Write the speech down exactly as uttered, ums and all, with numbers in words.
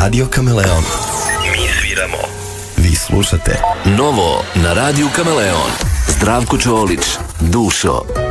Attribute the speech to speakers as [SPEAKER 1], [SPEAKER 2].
[SPEAKER 1] Radio Kameleon. Mi sviramo. Vi slušate.
[SPEAKER 2] Novo na Radio Kameleon. Zdravko Čolić, Dušo.